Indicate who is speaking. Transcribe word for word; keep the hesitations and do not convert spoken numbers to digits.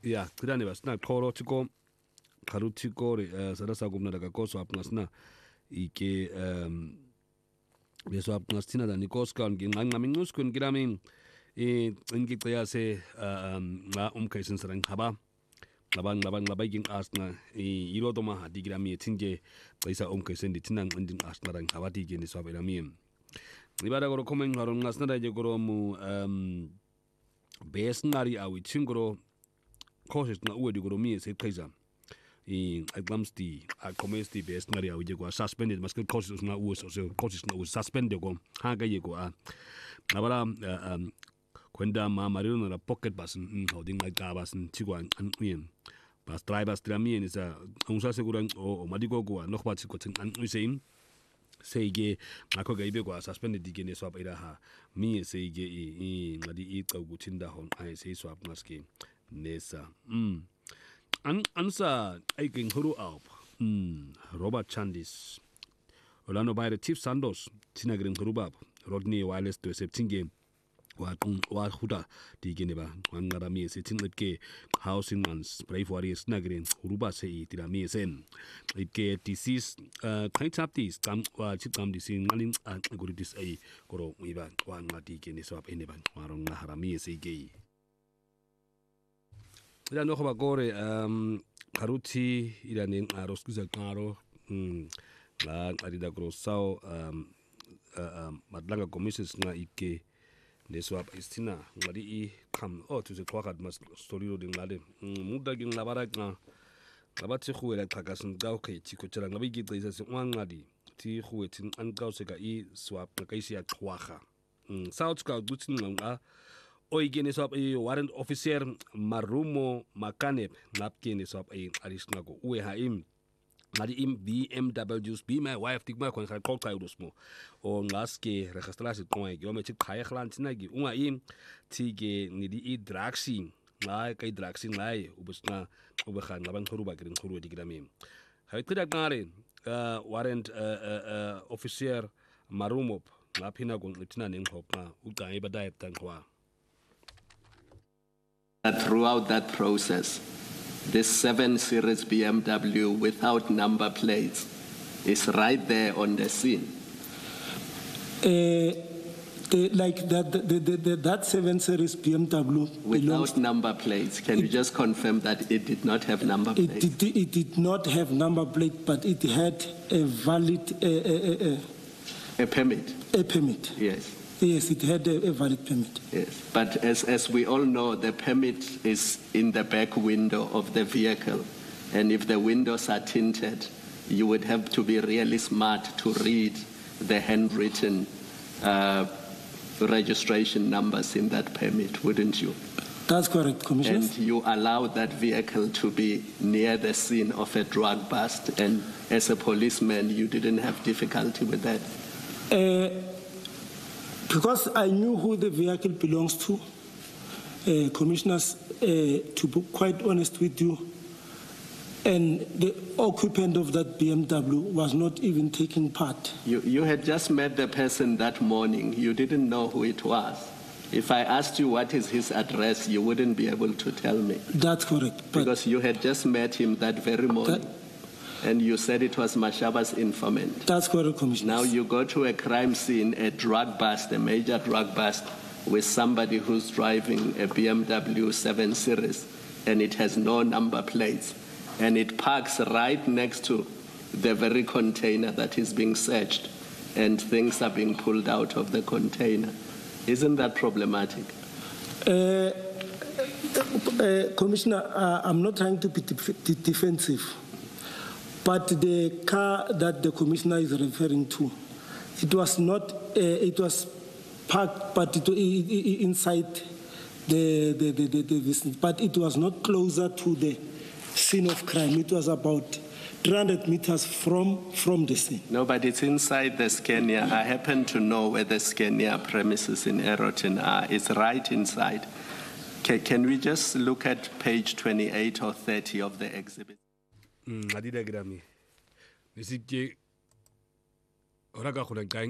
Speaker 1: ya qhidane basina qholo tiko kharutiko re sarasa kumna daga koso apngasna ike um beso apngastina da nikoska nginqanqa minquskun kirami e ngicaya se um nga umkhaisen sarang khaba ngabang ngabang ngabagin asna irodoma hadigirami tinge isa umkhaisen ditinang ndin asna rang khaba dige ni swabelami ibada goro komen haron ngasna da je goro mu um besnari awi chingoro cautious na uwe digoro mi se kaisa i aglamsti a comesti besnari awi je go suspended mas cautious na uwe so cautious na uwe suspended go haga ye go a abara um kwenda ma marino na pocket basin holding like basin chigwa an uyen bas drivers tramien isa unsa seguran o madigo go no ba chiko tin an usein seige ngakho ke ibe kwa suspended digene swap ira ha mi seige i ngadi i qawuthinda hon ai se swap ngaske nesa mm an ansa ai king huru up mm Robert Chandis Orlando by the Chief Sandos tinagrin hurubab Rodney Wireless to septinge wa wa huda digene ba ngara mi se tinlike housing and spray for is nagrin huruba se tira mi sen ike disease kind of this kam wa chip kam disease ngalin guri dis ai koro iba wa ngati ke ni so ap ene ba warong na harami se ge ila no ba gore um karuti ila nen aros kuza karo mm la arida grosao um madlanga commissions na ike neswap istina ngadi I kham o tuze khwakat mas story ro dingale muda ging labara nga ngabathi khuwela xhakasin ka okay chikhotsela ngabe igicisa singwangadi thi khuwethi anqawseka I swap ngakaisi ya khwaga south ka guthi nqa oyigene swap I warrant officer Marumo Makanep ngapkene swap I arishna go uwe ha im ngadi im B M Ws be my wife tikma khona kha qoqa udosmo o ngaske registra siqonga ke yome chiqhaya khlantsina ke unga im thike ngidi I drugsing la kai drugsing lai ubusna ubekhan ngabang khoruba ke nkhuru digirami ha iqida qare warrant officer Marumo ngaphina go ngithina nengqoqa uqange badaya tanqwa.
Speaker 2: Throughout that process, this seven series B M W without number plates is right there on the scene.
Speaker 3: Uh, the, like that, the, the, the, that seven series B M W
Speaker 2: without number plates. Can it, you just confirm that it did not have number plates?
Speaker 3: It did, it did not have number plate, but it had a valid uh, uh, uh,
Speaker 2: a permit.
Speaker 3: A permit.
Speaker 2: Yes.
Speaker 3: Yes, it had a, a valid permit.
Speaker 2: Yes, but as, as we all know, the permit is in the back window of the vehicle. And if the windows are tinted, you would have to be really smart to read the handwritten uh, registration numbers in that permit, wouldn't you?
Speaker 3: That's correct, Commissioner.
Speaker 2: And you allowed that vehicle to be near the scene of a drug bust. And as a policeman, you didn't have difficulty with that?
Speaker 3: Uh, Because I knew who the vehicle belongs to, uh, Commissioners, uh, to be quite honest with you, and the occupant of that B M W was not even taking part.
Speaker 2: You, you had just met the person that morning. You didn't know who it was. If I asked you what is his address, you wouldn't be able to tell me.
Speaker 3: That's correct.
Speaker 2: Because you had just met him that very morning. That, And you said it was Mashaba's informant.
Speaker 3: That's correct, Commissioner.
Speaker 2: Now you go to a crime scene, a drug bust, a major drug bust, with somebody who's driving a B M W seven series, and it has no number plates, and it parks right next to the very container that is being searched, and things are being pulled out of the container. Isn't that problematic?
Speaker 3: Uh, uh, Commissioner, uh, I'm not trying to be def- defensive. But the car that the commissioner is referring to, it was not, uh, it was parked, but it, it, inside the, the, the, the, the vicinity, but it was not closer to the scene of crime. It was about three hundred meters from, from the scene.
Speaker 2: No, but it's inside the Scania. I happen to know where the Scania premises in Eroton are. It's right inside. Can, can we just look at page twenty-eight or thirty of the exhibit?
Speaker 1: Mm, adida grami. Nisiki oraga khona